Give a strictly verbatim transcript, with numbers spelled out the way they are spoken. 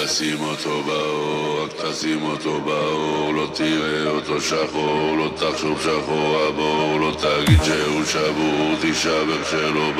תשים אותו באור, רק תשים אותו באור, לא תראה אותו שחור, לא תחשוב שחור עבור, לא תגיד שהוא שבור, תישבר שלא